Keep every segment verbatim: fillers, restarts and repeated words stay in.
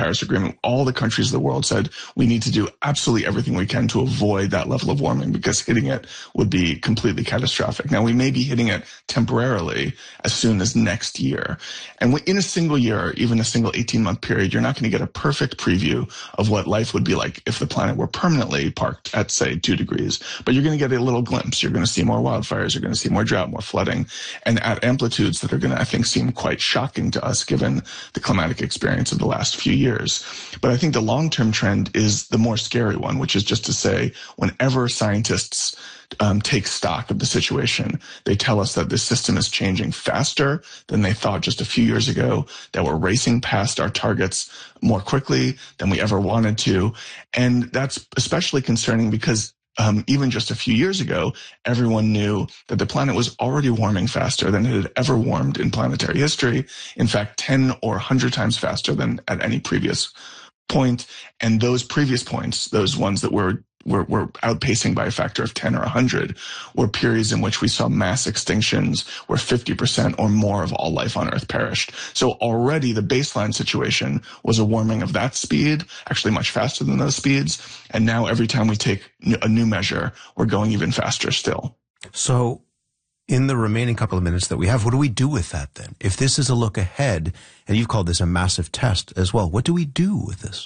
Paris Agreement, all the countries of the world said we need to do absolutely everything we can to avoid that level of warming because hitting it would be completely catastrophic. Now, we may be hitting it temporarily as soon as next year. And in a single year, even a single eighteen-month period, you're not going to get a perfect preview of what life would be like if the planet were permanently parked at, say, two degrees. But you're going to get a little glimpse. You're going to see more wildfires. You're going to see more drought, more flooding, and at amplitudes that are going to, I think, seem quite shocking to us given the climatic experience of the last few years. But I think the long-term trend is the more scary one, which is just to say, whenever scientists um, take stock of the situation, they tell us that this system is changing faster than they thought just a few years ago, that we're racing past our targets more quickly than we ever wanted to. And that's especially concerning because Um, even just a few years ago, everyone knew that the planet was already warming faster than it had ever warmed in planetary history. In fact, ten or one hundred times faster than at any previous point. And those previous points, those ones that were Were, were outpacing by a factor of ten or one hundred, were periods in which we saw mass extinctions where fifty percent or more of all life on Earth perished. So already the baseline situation was a warming of that speed, actually much faster than those speeds. And now every time we take a new measure, we're going even faster still. So in the remaining couple of minutes that we have, what do we do with that then? If this is a look ahead, and you've called this a massive test as well, what do we do with this?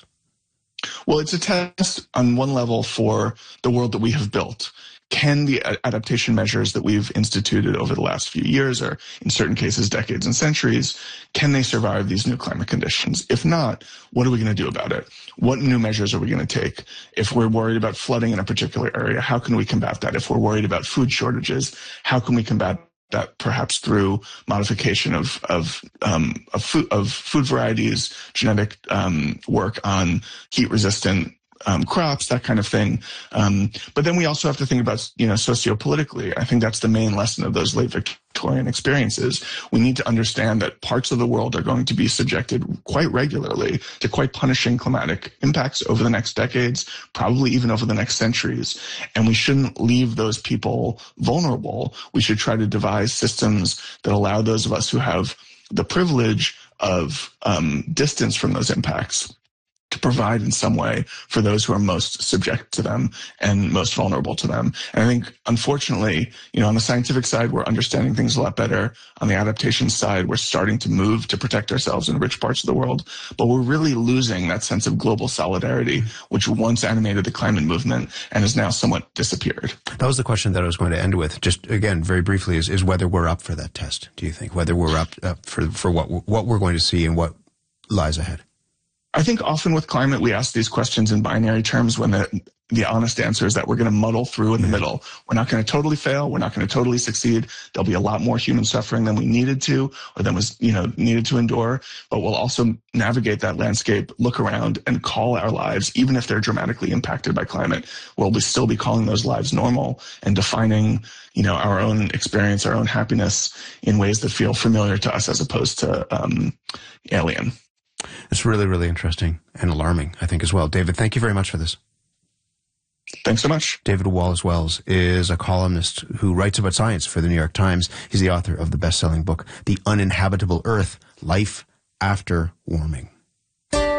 Well, it's a test on one level for the world that we have built. Can the adaptation measures that we've instituted over the last few years, or in certain cases decades and centuries, can they survive these new climate conditions? If not, what are we going to do about it? What new measures are we going to take? If we're worried about flooding in a particular area, how can we combat that? If we're worried about food shortages, how can we combat that perhaps through modification of of um, of food of food varieties, genetic um, work on heat resistant um, crops, that kind of thing. Um, but then we also have to think about, you know, sociopolitically. I think that's the main lesson of those late Victorian experiences. We need to understand that parts of the world are going to be subjected quite regularly to quite punishing climatic impacts over the next decades, probably even over the next centuries. And we shouldn't leave those people vulnerable. We should try to devise systems that allow those of us who have the privilege of um, distance from those impacts to provide in some way for those who are most subject to them and most vulnerable to them. And I think, unfortunately, you know, on the scientific side, we're understanding things a lot better. On the adaptation side, we're starting to move to protect ourselves in rich parts of the world, but we're really losing that sense of global solidarity, which once animated the climate movement and has now somewhat disappeared. That was the question that I was going to end with. Just again, very briefly, is, is whether we're up for that test. Do you think whether we're up, up for, for what, what we're going to see and what lies ahead? I think often with climate, we ask these questions in binary terms when the, the honest answer is that we're going to muddle through in the middle. We're not going to totally fail. We're not going to totally succeed. There'll be a lot more human suffering than we needed to, or than was, you know, needed to endure. But we'll also navigate that landscape, look around, and call our lives, even if they're dramatically impacted by climate, we'll be still be calling those lives normal and defining, you know, our own experience, our own happiness in ways that feel familiar to us as opposed to um, alien. It's really, really interesting and alarming, I think, as well. David, thank you very much for this. Thanks so much. David Wallace Wells is a columnist who writes about science for the New York Times. He's the author of the best-selling book, The Uninhabitable Earth, Life After Warming.